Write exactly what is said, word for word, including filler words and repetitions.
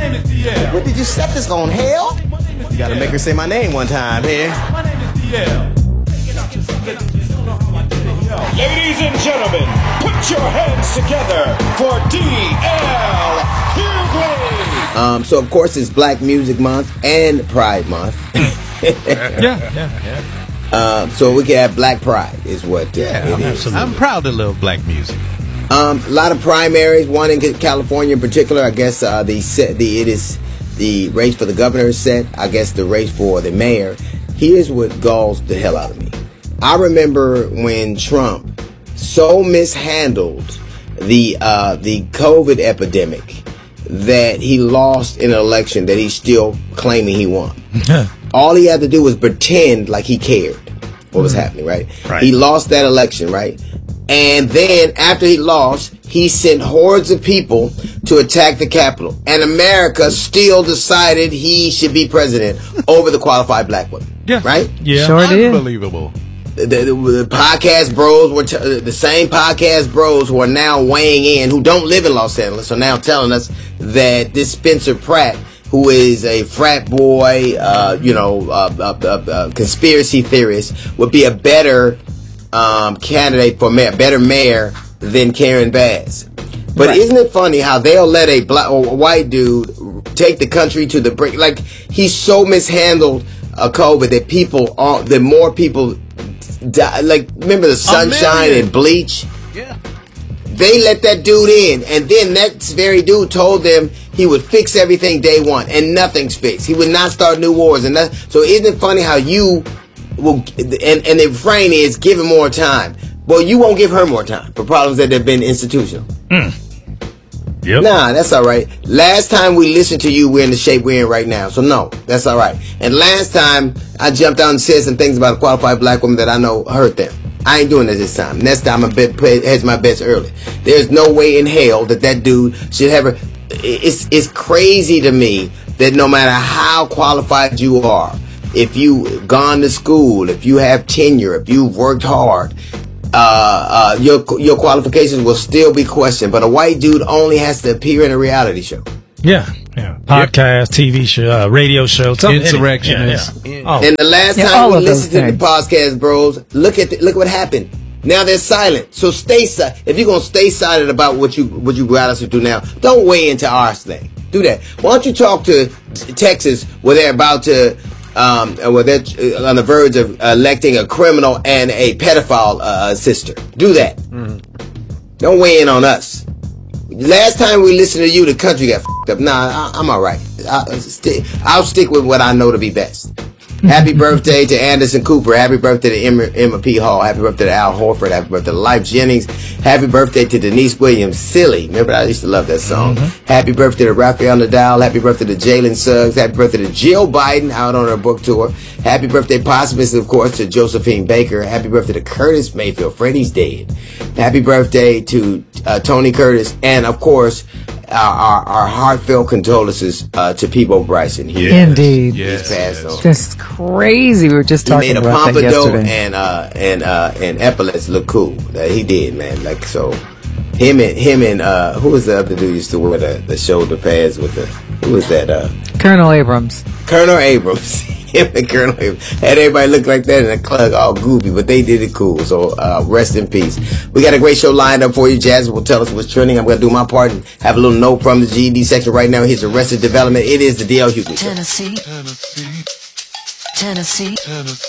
name is D L. What did you set this on, hell? You gotta make her say my name one time here. My name is D L. Ladies and gentlemen, put your hands together for D L Hughley. Um, so of course it's Black Music Month and Pride Month. yeah, yeah, yeah. Um, so we can have Black Pride is what uh, yeah, it I'm, is. absolutely. I'm proud to love black music. Um, a lot of primaries, one in California in particular. I guess uh, the set, the it is the race for the governor is set. I guess the race for the mayor. Here's what galls the hell out of me. I remember when Trump so mishandled the uh, the COVID epidemic that he lost an election that he's still claiming he won. All he had to do was pretend like he cared what was mm-hmm. happening, right? right? He lost that election, right? And then after he lost, he sent hordes of people to attack the Capitol. And America still decided he should be president over the qualified black woman. Yeah. Right? Yeah. Sure did. Unbelievable. The, the, the podcast bros were t- the same podcast bros who are now weighing in, who don't live in Los Angeles, are now telling us that this Spencer Pratt, who is a frat boy, uh, you know, uh, uh, uh, uh, conspiracy theorist, would be a better um, candidate for mayor, better mayor than Karen Bass. But right. Isn't it funny how they'll let a black or a white dude take the country to the brink? Like, he's so mishandled uh, COVID that people are, that more people die. Like, remember the Sunshine and Bleach? Yeah. They let that dude in, and then that very dude told them he would fix everything day one, and nothing's fixed. He would not start new wars, and that, so isn't it funny how you will? And, and the refrain is give him more time. Well, you won't give her more time for problems that have been institutional. Mm. Yep. Nah, that's all right. Last time we listened to you, we're in the shape we're in right now. So no, that's all right. And last time I jumped out and said some things about a qualified black woman that I know hurt them. I ain't doing it this time. Next time I bet hedge my bets early. There's no way in hell that that dude should have. A, it's it's crazy to me that no matter how qualified you are, if you've gone to school, if you have tenure, if you've worked hard, uh, uh, your your qualifications will still be questioned. But a white dude only has to appear in a reality show. Yeah, yeah. Podcast, T V show, uh, radio show, insurrectionist. Yeah, yeah. Oh. And the last yeah, time we listened listened to the podcast, bros, look at the, look what happened. Now they're silent. So stay silent. If you're gonna stay silent about what you what you got us to do now, don't weigh into our thing. Do that. Why don't you talk to Texas where they're about to, um, where they're on the verge of electing a criminal and a pedophile uh, sister? Do that. Mm-hmm. Don't weigh in on us. Last time we listened to you, the country got f***ed up. Nah, I, I'm all right. I'll stick, I'll stick with what I know to be best. Happy birthday to Anderson Cooper. Happy birthday to Emma, Emma P. Hall. Happy birthday to Al Horford. Happy birthday to Life Jennings. Happy birthday to Denise Williams. Silly. Remember, I used to love that song. Mm-hmm. Happy birthday to Rafael Nadal. Happy birthday to Jalen Suggs. Happy birthday to Jill Biden out on her book tour. Happy birthday, posthumous, of course, to Josephine Baker. Happy birthday to Curtis Mayfield. Freddie's dead. Happy birthday to uh, Tony Curtis. And, of course, Our, our, our heartfelt condolences uh, to Peabo Bryson. He, Indeed. He's passed on. Just crazy. We were just he talking about that yesterday. He made a pompadour and uh, and uh, and epaulets look cool. Uh, he did, man. Like so, him and him and uh, who was the other dude used to wear the, the shoulder pads with the who was that? Uh, Colonel Abrams. Colonel Abrams. Him and Colonel Abrams had everybody look like that in the club, all goofy, but they did it cool. So uh, rest in peace. We got a great show lined up for you. Jasmine will tell us what's trending. I'm going to do my part and have a little note from the G E D section right now. Here's Arrested Development. It is the D L Hughley Show. Tennessee, Tennessee, Tennessee, Tennessee.